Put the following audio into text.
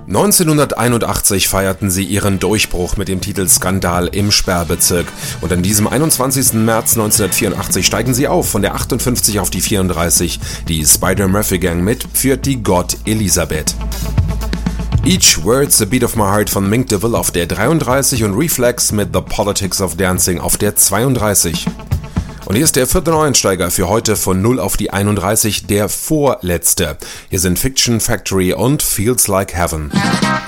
1981 feierten sie ihren Durchbruch mit dem Titel Skandal im Sperrbezirk und an diesem 21. März 1984 steigen sie auf von der 58 auf die 34. Die Spider-Murphy Gang mit führt die God Elisabeth. Each Word's a Beat of My Heart von Mink DeVille auf der 33 und Reflex mit The Politics of Dancing auf der 32. Und hier ist der vierte Neueinsteiger für heute von 0 auf die 31, der vorletzte. Hier sind Fiction Factory und Feels Like Heaven.